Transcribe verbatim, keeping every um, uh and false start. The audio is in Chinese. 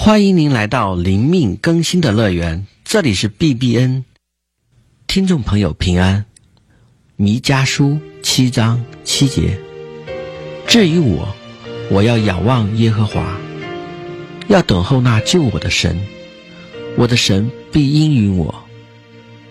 欢迎您来到灵命更新的乐园，这里是 B B N。 听众朋友平安。弥迦书七章七节，至于我，我要仰望耶和华，要等候那救我的神，我的神必应允我。